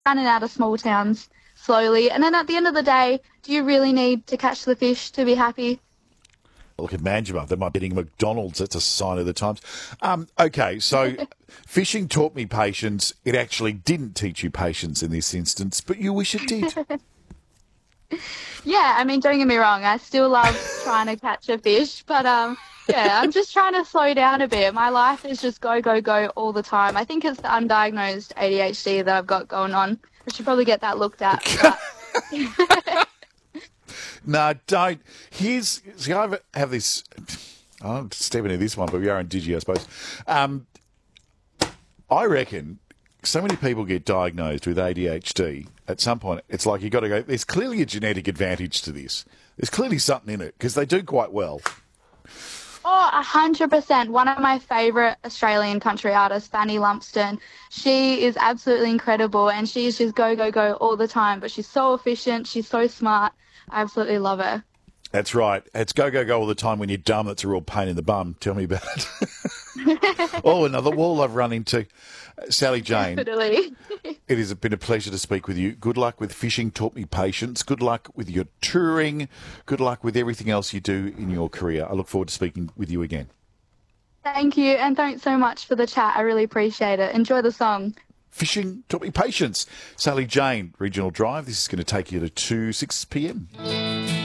running out of small towns slowly. And then at the end of the day, do you really need to catch the fish to be happy? Look at Manjimup. They might be getting McDonald's. That's a sign of the times. Okay, so fishing taught me patience. It actually didn't teach you patience in this instance, but you wish it did. Yeah, I mean, don't get me wrong, I still love trying to catch a fish, but yeah, I'm just trying to slow down a bit. My life is just go, go, go all the time. I think it's the undiagnosed ADHD that I've got going on. I should probably get that looked at. But No, don't. See, I have this. I'm stepping into this one, but we are in Digi, I suppose. I reckon so many people get diagnosed with ADHD. At some point, it's like you got to go. There's clearly a genetic advantage to this. There's clearly something in it because they do quite well. Oh, 100%. One of my favourite Australian country artists, Fanny Lumsden, she is absolutely incredible and she's just go, go, go all the time. But she's so efficient. She's so smart. I absolutely love her. That's right. It's go, go, go all the time when you're dumb. That's a real pain in the bum. Tell me about it. Oh, another wall I've run into. Sally Jane, Definitely. it has been a pleasure to speak with you. Good luck with fishing. Taught me patience. Good luck with your touring. Good luck with everything else you do in your career. I look forward to speaking with you again. Thank you, and thanks so much for the chat. I really appreciate it. Enjoy the song. Fishing taught me patience. Sally Jane, Regional Drive. This is going to take you to 6 p.m.